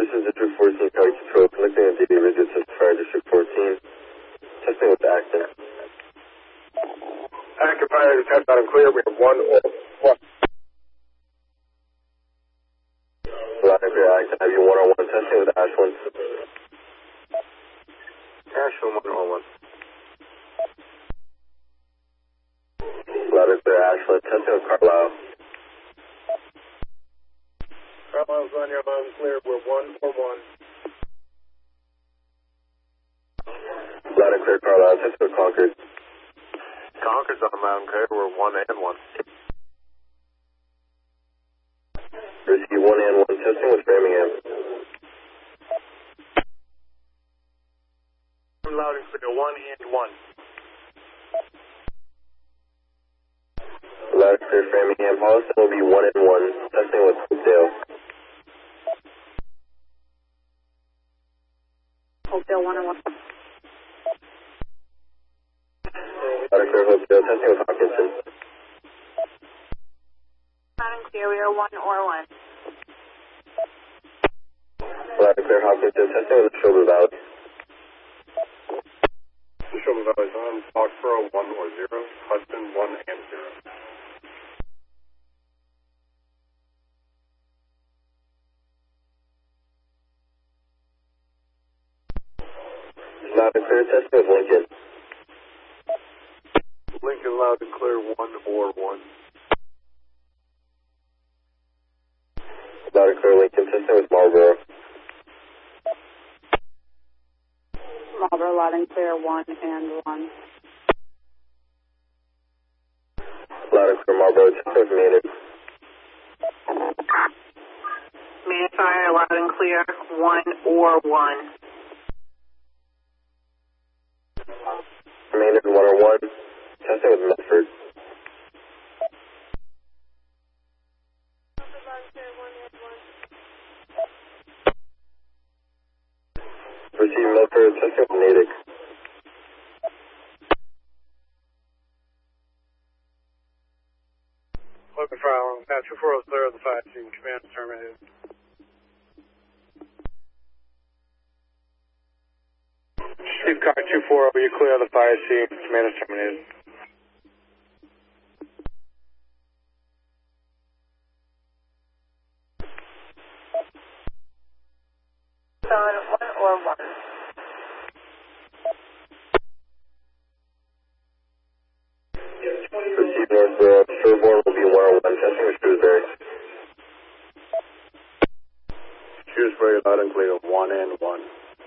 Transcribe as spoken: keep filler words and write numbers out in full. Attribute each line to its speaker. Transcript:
Speaker 1: this is District fourteen County Control, connecting a D D radio test fire District fourteen. Testing with Acton.
Speaker 2: Acton fire test out and clear. We have one or one.
Speaker 1: Loud and clear, Acton. Have you one-on-one testing with Ashland.
Speaker 2: Ashland one-on-one.
Speaker 1: Loud and clear, Ashland. Testing with Carlisle.
Speaker 2: Carlisle's on your loud and clear. We're one or one.
Speaker 1: Loud and clear, Carlisle. Testing with Concord.
Speaker 2: Concord's on loud and clear. We're one and one.
Speaker 1: Receive one and one. Testing with Framingham.
Speaker 2: Loud and clear. One and one.
Speaker 1: Loud and clear, Framingham. Holliston will be one and one. Testing with Hopedale.
Speaker 3: Hopedale one and one.
Speaker 1: Loud and clear, Hopedale. Testing with Hopkinson.
Speaker 3: Loud and clear, we are one or one.
Speaker 1: Loud and clear, Hopkinson. Testing with Shoulder Valley.
Speaker 2: Shoulder Valley's on. Foxborough one or zero. Hudson one and zero.
Speaker 1: Loud and clear, testing with Lincoln.
Speaker 2: Lincoln loud and clear, one or one.
Speaker 1: Loud and clear, Lincoln. Testing with Marlboro.
Speaker 3: Marlboro loud and clear, one and one.
Speaker 1: Loud and clear, Marlboro. Testing with Maynard.
Speaker 3: Maynard fire loud and clear, one or one.
Speaker 1: Maynard one or one. Testing with Medford. Receive Medford. Testing with Natick.
Speaker 2: Open fire. Patch two four oh clear of the fire scene. Command terminated. Chief Car two four oh, you clear of the fire scene. Command is terminated.
Speaker 3: One or one.
Speaker 1: Receive Northborough. Sherborne will be one or one. Testing with Shrewsbury.
Speaker 2: Shrewsbury loud and clear, one and one.